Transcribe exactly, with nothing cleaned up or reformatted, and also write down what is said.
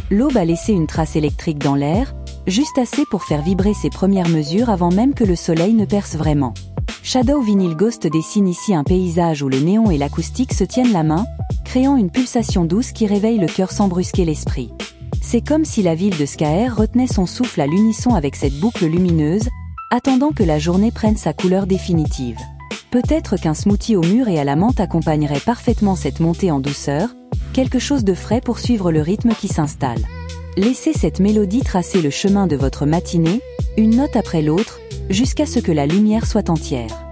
L'aube a laissé une trace électrique dans l'air, juste assez pour faire vibrer ses premières mesures avant même que le soleil ne perce vraiment. Shadow Vinyl Ghost dessine ici un paysage où le néon et l'acoustique se tiennent la main, créant une pulsation douce qui réveille le cœur sans brusquer l'esprit. C'est comme si la ville de Skaer retenait son souffle à l'unisson avec cette boucle lumineuse, attendant que la journée prenne sa couleur définitive. Peut-être qu'un smoothie au mûr et à la menthe accompagnerait parfaitement cette montée en douceur, quelque chose de frais pour suivre le rythme qui s'installe. Laissez cette mélodie tracer le chemin de votre matinée, une note après l'autre, jusqu'à ce que la lumière soit entière.